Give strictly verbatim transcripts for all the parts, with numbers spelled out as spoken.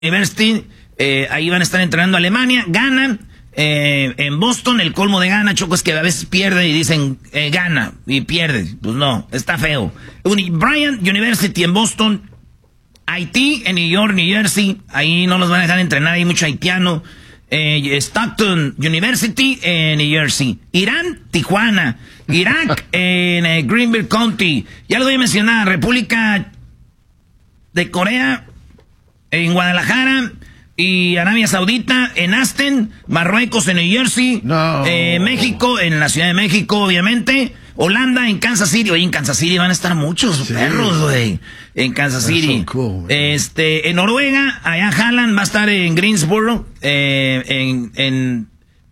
University, eh, ahí van a estar entrenando a Alemania, ganan. Eh, en Boston, el colmo de gana, Choco, es que a veces pierde y dicen eh, gana y pierde. Pues no, está feo. Uni Bryant University en Boston, Haití en New York, New Jersey, ahí no los van a dejar entrenar, hay mucho haitiano. Eh, Stockton University en New Jersey, Irán, Tijuana, Irak en eh, Greenville County, ya lo voy a mencionar, República de Corea en Guadalajara. Y Arabia Saudita en Aston, Marruecos en New Jersey, no. eh, México en la Ciudad de México, obviamente, Holanda en Kansas City. Oye, en Kansas City van a estar muchos sí. perros, güey, en Kansas City. Cool, este, en Noruega, allá Haaland va a estar en Greensboro, eh, en, en,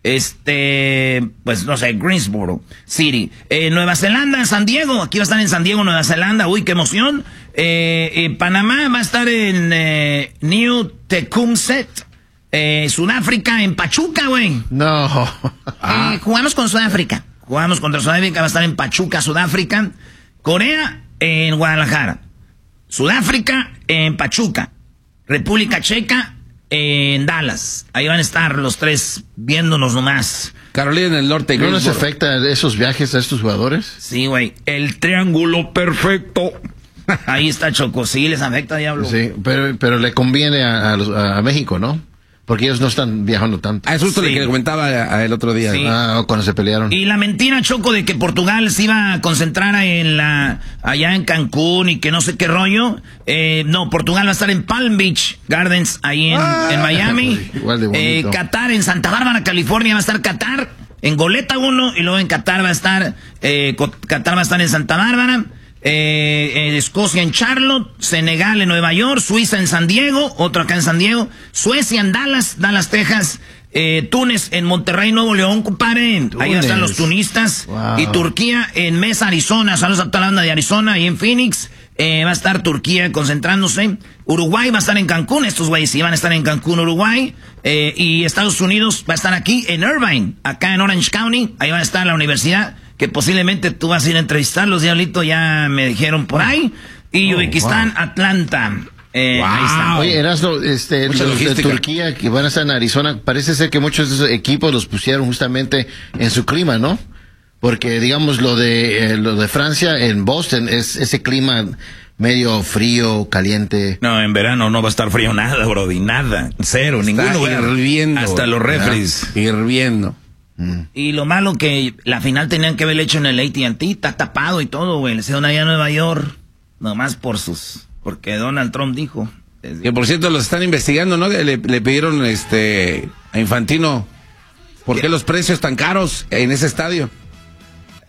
este, pues no sé, Greensboro City. Eh, Nueva Zelanda, en San Diego, aquí va a estar en San Diego, Nueva Zelanda, uy, qué emoción. Eh, eh, Panamá va a estar en eh, New Tecumseh, eh, Sudáfrica en Pachuca, güey. No. Ah. Eh, jugamos con Sudáfrica. Jugamos contra Sudáfrica, va a estar en Pachuca, Sudáfrica. Corea en Guadalajara. Sudáfrica en Pachuca. República Checa en Dallas. Ahí van a estar los tres viéndonos nomás. Carolina del Norte. ¿No les afecta esos viajes a estos jugadores? Sí, güey. El triángulo perfecto. Ahí está, Choco, sí les afecta, diablo. Sí, pero, pero le conviene a, a, a México, ¿no? Porque ellos no están viajando tanto. Ah, eso es justo sí. lo que le comentaba a, a el otro día. Sí. Ah, cuando se pelearon. Y la mentira, Choco, de que Portugal se iba a concentrar en la allá en Cancún y que no sé qué rollo. Eh, no, Portugal va a estar en Palm Beach Gardens, ahí en, ah, en Miami. Igual de bonito. Eh, Qatar, en Santa Bárbara, California, va a estar Qatar. En Goleta uno, y luego en Qatar va a estar, eh, Qatar va a estar en Santa Bárbara. Eh, eh, Escocia en Charlotte, Senegal en Nueva York, Suiza en San Diego, otro acá en San Diego, Suecia en Dallas, Dallas, Texas, eh, Túnez en Monterrey, Nuevo León, compadre, ahí están los tunistas, wow. Y Turquía en Mesa, Arizona, saludos a toda la banda de Arizona, y en Phoenix, eh, va a estar Turquía concentrándose, Uruguay va a estar en Cancún, estos güeyes sí van a estar en Cancún, Uruguay, eh, y Estados Unidos va a estar aquí en Irvine, acá en Orange County, ahí va a estar la universidad, que posiblemente tú vas a ir a entrevistarlos, diablito, ya me dijeron por ahí. Y oh, Uzbekistán, wow. Atlanta. Eh, wow. Ahí está. Oye, Erasmo, este, los de Turquía que van a estar en Arizona, parece ser que muchos de esos equipos los pusieron justamente en su clima, ¿no? Porque, digamos, lo de eh, lo de Francia, en Boston, es ese clima medio frío, caliente. No, en verano no va a estar frío nada, brody, nada. Cero, está ningún lugar. Hirviendo. Hasta los refres. Hirviendo. Y lo malo que la final tenían que haber hecho en el A T and T, está tapado y todo, güey. Le hicieron allá a Nueva York, nomás por sus, porque Donald Trump dijo. Que por cierto los están investigando, ¿no? Le, le pidieron este a Infantino, ¿por qué los precios tan caros en ese estadio?